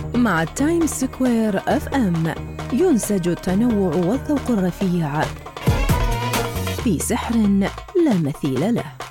مع تايم سكوير اف ام ينسج التنوع والذوق الرفيع في سحر لا مثيل له.